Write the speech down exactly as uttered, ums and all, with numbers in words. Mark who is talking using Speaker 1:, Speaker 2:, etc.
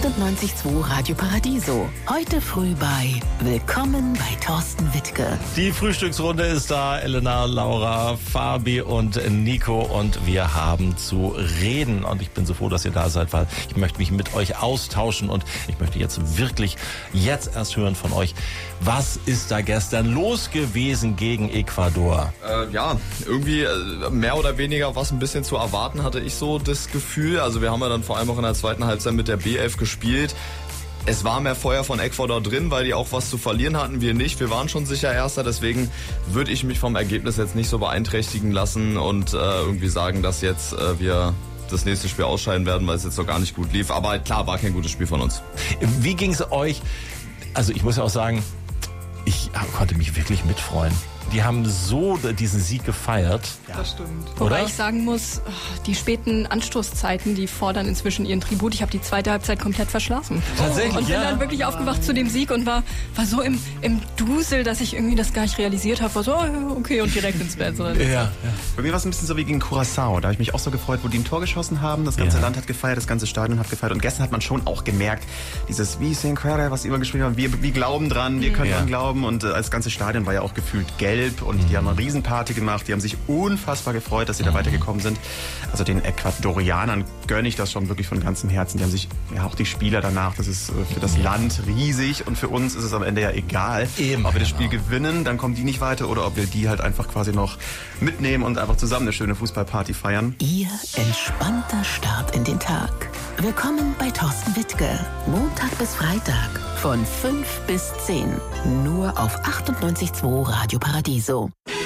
Speaker 1: achtundneunzig Komma zwei Radio Paradiso. Heute früh bei Willkommen bei Thorsten Wittke.
Speaker 2: Die Frühstücksrunde ist da. Elena, Laura, Fabi und Nico. Und wir haben zu reden. Und ich bin so froh, dass ihr da seid, weil ich möchte mich mit euch austauschen. Und ich möchte jetzt wirklich jetzt erst hören von euch. Was ist da gestern los gewesen gegen Ecuador?
Speaker 3: Äh, ja, irgendwie äh, mehr oder weniger was ein bisschen zu erwarten, hatte ich so das Gefühl. Also wir haben ja dann vor allem auch in der zweiten Halbzeit mit der B elf gespielt. Es war mehr Feuer von Ecuador drin, weil die auch was zu verlieren hatten, wir nicht. Wir waren schon sicher Erster, deswegen würde ich mich vom Ergebnis jetzt nicht so beeinträchtigen lassen und äh, irgendwie sagen, dass jetzt äh, wir das nächste Spiel ausscheiden werden, weil es jetzt noch gar nicht gut lief. Aber klar, war kein gutes Spiel von uns.
Speaker 2: Wie ging es euch? Also ich muss ja auch sagen, ich konnte mich wirklich mitfreuen. Die haben so diesen Sieg gefeiert.
Speaker 4: Ja, das stimmt.
Speaker 2: Oder?
Speaker 4: Wobei ich sagen muss, die späten Anstoßzeiten, die fordern inzwischen ihren Tribut. Ich habe die zweite Halbzeit komplett verschlafen.
Speaker 2: Tatsächlich,
Speaker 4: Und bin
Speaker 2: ja.
Speaker 4: dann wirklich aufgewacht zu dem Sieg und war, war so im, im Dusel, dass ich irgendwie das gar nicht realisiert habe. War so, okay, und direkt ins Bett.
Speaker 2: Ja, ja.
Speaker 5: Bei mir war es ein bisschen so wie gegen Curaçao. Da habe ich mich auch so gefreut, wo die ein Tor geschossen haben. Das ganze
Speaker 2: Ja.
Speaker 5: Land hat gefeiert, das ganze Stadion hat gefeiert. Und gestern hat man schon auch gemerkt, dieses wie Sinclair, was immer gespielt haben, wir, wir glauben dran, wir können
Speaker 2: Ja.
Speaker 5: dran glauben. Und äh, das ganze Stadion war ja auch gefühlt gelb. Und die haben eine Riesenparty gemacht. Die haben sich unfassbar gefreut, dass sie da weitergekommen sind. Also den Ecuadorianern gönne ich das schon wirklich von ganzem Herzen. Die haben sich, ja auch die Spieler danach, das ist äh, für das Land riesig. Und für uns ist es am Ende ja egal,
Speaker 2: Eben,
Speaker 5: ob wir das
Speaker 2: genau.
Speaker 5: Spiel gewinnen, dann kommen die nicht weiter. Oder ob wir die halt einfach quasi noch mitnehmen und einfach zusammen eine schöne Fußballparty feiern.
Speaker 1: Ihr entspannter Start in den Tag. Willkommen bei Thorsten Wittke. Montag bis Freitag von fünf bis zehn. Nur auf achtundneunzig Komma zwei Radio Paradiso.